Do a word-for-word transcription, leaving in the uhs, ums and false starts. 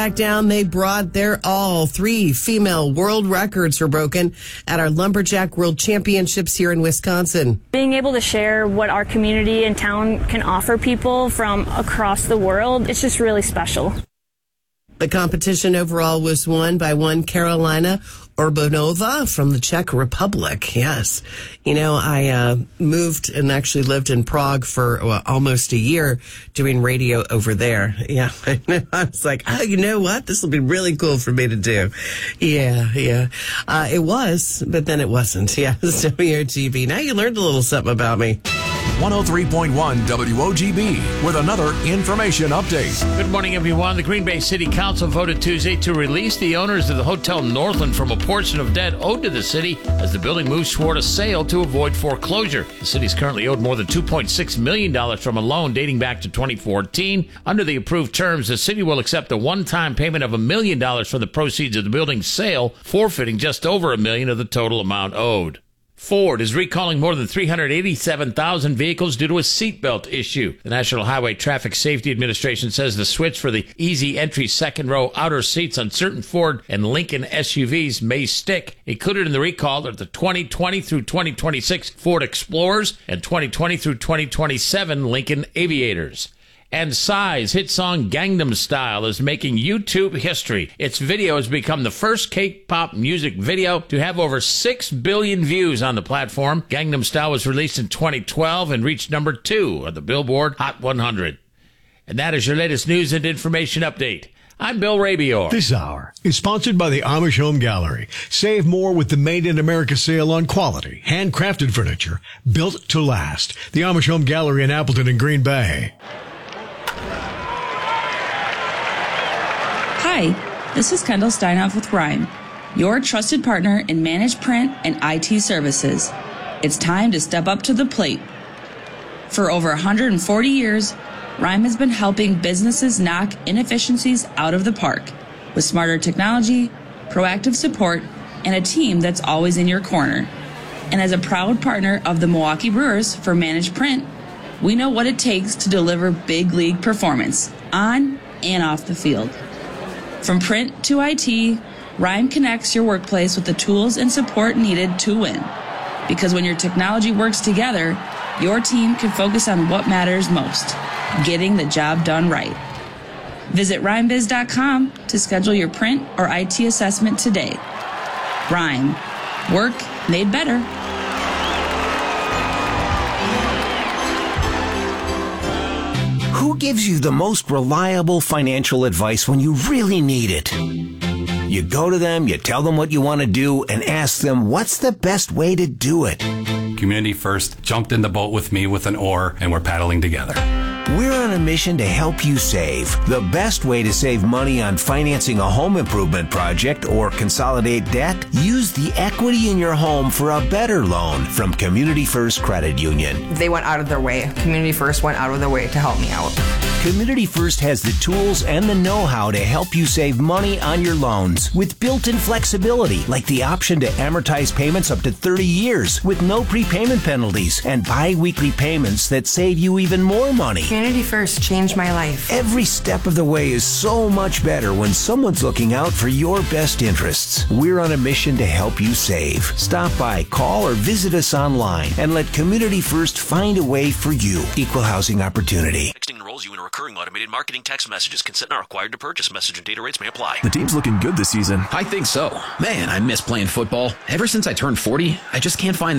Back down, they brought their all. Three female world records were broken at our Lumberjack World Championships here in Wisconsin. Being able to share what our community and town can offer people from across the world, it's just really special. The competition overall was won by one Carolina Urbanova from the Czech Republic. Yes. You know, I uh, moved and actually lived in Prague for well, almost a year doing radio over there. Yeah. I was like, oh, you know what? This will be really cool for me to do. Yeah, yeah. Uh, it was, but then it wasn't. Yeah. It's W O G B. Now you learned a little something about me. one oh three point one W O G B with another information update. Good morning, everyone. The Green Bay City Council voted Tuesday to release the owners of the Hotel Northland from a portion of debt owed to the city as the building moves toward a sale to avoid foreclosure. The city's currently owed more than two point six million dollars from a loan dating back to twenty fourteen. Under the approved terms, the city will accept a one-time payment of a million dollars for the proceeds of the building's sale, forfeiting just over a million of the total amount owed. Ford is recalling more than three hundred eighty-seven thousand vehicles due to a seatbelt issue. The National Highway Traffic Safety Administration says the switch for the easy entry second row outer seats on certain Ford and Lincoln S U Vs may stick. Included in the recall are the twenty twenty through twenty twenty-six Ford Explorers and twenty twenty through twenty twenty-seven Lincoln Aviators. And Psy's hit song Gangnam Style is making YouTube history. Its video has become the first K-pop music video to have over six billion views on the platform. Gangnam Style was released in twenty twelve and reached number two on the Billboard Hot one hundred. And that is your latest news and information update. I'm Bill Rabior. This hour is sponsored by the Amish Home Gallery. Save more with the Made in America sale on quality, handcrafted furniture built to last. The Amish Home Gallery in Appleton and Green Bay. Hi, this is Kendall Steinhoff with Rhyme, your trusted partner in managed print and I T services. It's time to step up to the plate. For over one hundred forty years, Rhyme has been helping businesses knock inefficiencies out of the park with smarter technology, proactive support, and a team that's always in your corner. And as a proud partner of the Milwaukee Brewers for managed print, we know what it takes to deliver big league performance on and off the field. From print to I T, Rhyme connects your workplace with the tools and support needed to win. Because when your technology works together, your team can focus on what matters most, getting the job done right. Visit rhyme biz dot com to schedule your print or I T assessment today. Rhyme. Work made better. Who gives you the most reliable financial advice when you really need it? You go to them, you tell them what you want to do, and ask them what's the best way to do it. Community First jumped in the boat with me with an oar, and we're paddling together. We're on a mission to help you save. The best way to save money on financing a home improvement project or consolidate debt? Use the equity in your home for a better loan from Community First Credit Union. They went out of their way. Community First went out of their way to help me out. Community First has the tools and the know-how to help you save money on your loans with built-in flexibility, like the option to amortize payments up to thirty years with no prepayment penalties and bi-weekly payments that save you even more money. Community First changed my life. Every step of the way is so much better when someone's looking out for your best interests. We're on a mission to help you save. Stop by, call, or visit us online and let Community First find a way for you. Equal housing opportunity. Texting enrolls you in a recurring automated marketing text messages. Consent not required to purchase. Message and data rates may apply. The team's looking good this season. I think so. Man, I miss playing football. Ever since I turned forty, I just can't find